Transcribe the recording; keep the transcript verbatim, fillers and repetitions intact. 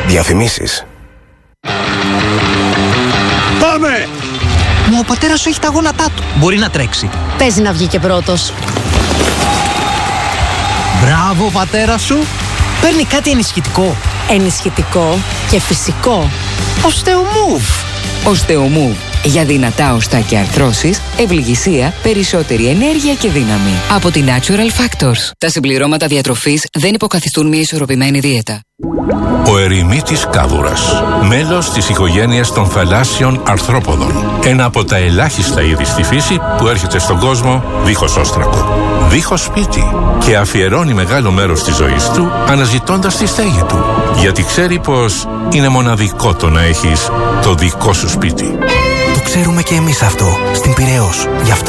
Διαφημίσεις. Πάμε! Μα ο πατέρας σου έχει τα γόνατά του. Μπορεί να τρέξει. Παίζει να βγει και πρώτος. Μπράβο, ο πατέρας σου. Παίρνει κάτι ενισχυτικό. Ενισχυτικό και φυσικό. Οστεομούβ. Οστεομούβ. Για δυνατά οστά και αρθρώσεις, ευληγησία, περισσότερη ενέργεια και δύναμη. Από την Natural Factors. Τα συμπληρώματα διατροφής δεν υποκαθιστούν μια ισορροπημένη δίαιτα. Ο ερημίτης κάβουρας, μέλος της οικογένειας των θαλάσσιων αρθρόποδων. Ένα από τα ελάχιστα είδη στη φύση που έρχεται στον κόσμο δίχως όστρακο, δίχως σπίτι και αφιερώνει μεγάλο μέρος της ζωής του αναζητώντας τη στέγη του. Γιατί ξέρει πως είναι μοναδικό το να έχεις το δικό σου σπίτι. Το ξέρουμε και εμείς αυτό στην Πειραιώς. Γι' αυτό